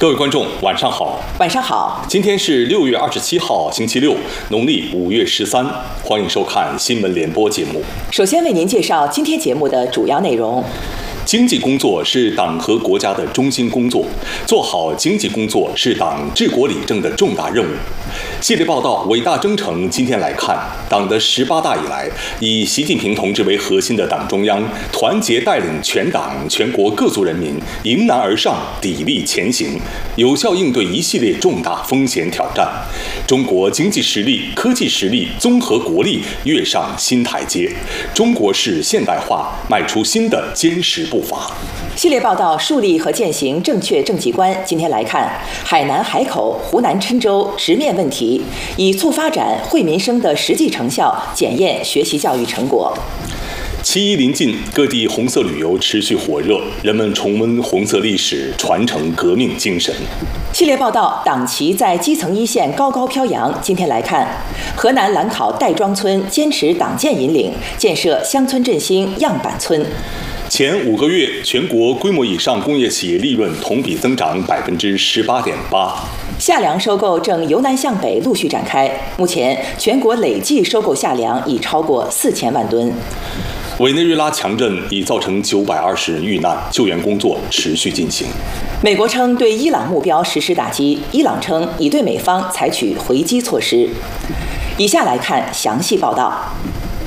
各位观众，晚上好。 晚上好。 今天是6月27号，星期六，农历5月13。欢迎收看新闻联播节目。 首先为您介绍今天节目的主要内容。 经济工作是党和国家的中心工作，做好经济工作是党治国理政的重大任务。系列报道《伟大征程》今天来看，党的18大以来，以习近平同志为核心的党中央团结带领全党全国各族人民迎难而上，砥砺前行，有效应对一系列重大风险挑战。中国经济实力、科技实力、综合国力跃上新台阶，中国式现代化迈出新的坚实步伐。 系列报道树立和践行正确政绩观，今天来看海南海口、湖南郴州直面问题，以促发展惠民生的实际成效检验学习教育成果。 7·1临近，各地红色旅游持续火热，人们重温红色历史，传承革命精神。 系列报道党旗在基层一线高高飘扬，今天来看河南兰考戴庄村坚持党建引领，建设乡村振兴样板村。 前5个月，全国规模以上工业企业利润同比增长18.8%。 夏粮收购正由南向北陆续展开，目前全国累计收购夏粮已超过4000万吨。 委内瑞拉强震已造成920人遇难，救援工作持续进行。 美国称对伊朗目标实施打击，伊朗称已对美方采取回击措施。以下来看详细报道。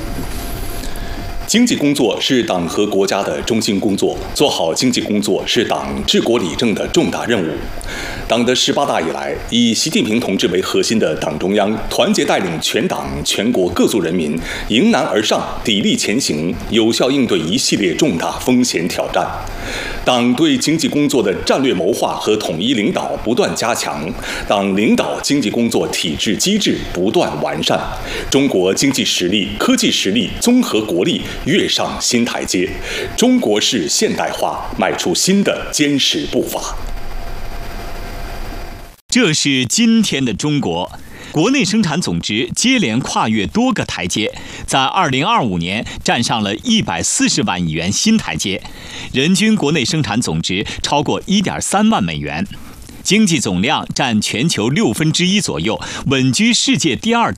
经济工作是党和国家的中心工作，做好经济工作是党治国理政的重大任务。党的18大以来，以习近平同志为核心的党中央团结带领全党全国各族人民迎难而上，砥砺前行，有效应对一系列重大风险挑战。党对经济工作的战略谋划和统一领导不断加强，党领导经济工作体制机制不断完善，中国经济实力、科技实力、综合国力跃上新台阶，中国式现代化迈出新的坚实步伐。 这是今天的中国，国内生产总值接连跨越多个台阶，在2025年站上了140万亿元新台阶，人均国内生产总值超过1.3万美元，经济总量占全球1/6左右，稳居世界第2大。